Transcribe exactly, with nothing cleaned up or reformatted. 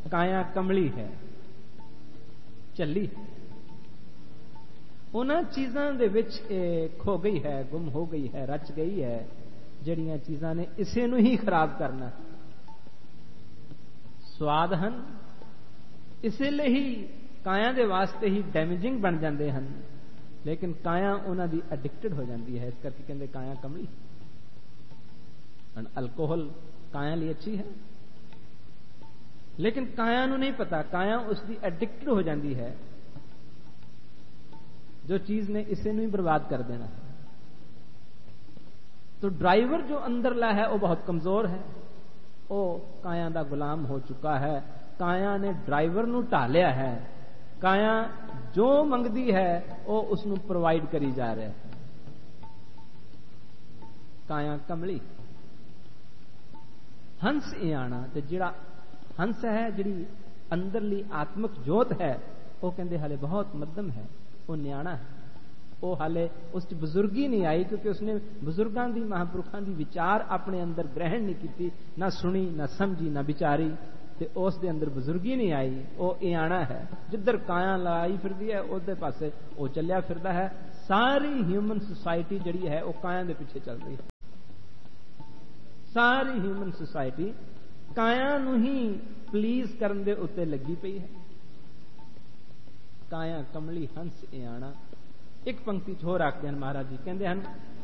ਕਾਇਆ ਕਮਲੀ ਹੈ, ਚੱਲੀ ਉਹਨਾਂ ਚੀਜ਼ਾਂ ਦੇ ਵਿੱਚ ਇਹ ਖੋ ਗਈ ਹੈ, ਗੁੰਮ ਹੋ ਗਈ ਹੈ, ਰਚ ਗਈ ਹੈ, ਜਿਹੜੀਆਂ ਚੀਜ਼ਾਂ ਨੇ ਇਸੇ ਨੂੰ ਹੀ ਖਰਾਬ ਕਰਨਾ। ਸਵਾਦ ਹਨ, ਇਸੇ ਲਈ ਹੀ ਕਾਇਆ ਦੇ ਵਾਸਤੇ ਹੀ ਡੈਮੇਜਿੰਗ ਬਣ ਜਾਂਦੇ ਹਨ, ਲੇਕਿਨ ਕਾਇਆ ਉਹਨਾਂ ਦੀ ਐਡਿਕਟਡ ਹੋ ਜਾਂਦੀ ਹੈ, ਇਸ ਕਰਕੇ ਕਹਿੰਦੇ ਕਾਇਆ ਕਮਲੀ। ਅਲਕੋਹਲ ਕਾਇਆ ਲਈ ਅੱਛੀ ਹੈ, ਲੇਕਿਨ ਕਾਇਆ ਨੂੰ ਨਹੀਂ ਪਤਾ, ਕਾਇਆ ਉਸ ਦੀ ਐਡਿਕਟਡ ਹੋ ਜਾਂਦੀ ਹੈ, ਜੋ ਚੀਜ਼ ਨੇ ਇਸੇ ਨੂੰ ਹੀ ਬਰਬਾਦ ਕਰ ਦੇਣਾ ਹੈ। तो ड्राइवर जो अंदरला है वो बहुत कमजोर है, वो काया का गुलाम हो चुका है। काया ने ड्राइवर नूं ढालिया है, काया जो मंगदी है वो उसनूं प्रोवाइड करी जा रहा है। काया कमली हंस इयाना, ते जिहड़ा हंस है, जिहड़ी अंदरली आत्मक जोत है, वो कहंदे हाले बहुत मध्यम है, वो न्याणा है, वो हाले उस बुजुर्गी नहीं आई, क्योंकि उसने बुजुर्गों की महापुरुषों की विचार अपने अंदर ग्रहण नहीं की, ना सुनी, ना समझी, ना विचारी, ते उस दे अंदर बुजुर्गी नहीं आई। वो इयाना है, जिधर काया लाई फिरदी है उधर पासे वो चलिया फिरदा है। सारी ह्यूमन सोसाइटी जिहड़ी है वो काया दे पीछे चल रही है। सारी ह्यूमन सोसाइटी काया नूं ही प्लीज करन दे उत्ते लगी पई है। काया कमली हंस इयाना। एक पंक्ति होर आखदे हैं महाराज जी, कहंदे हैं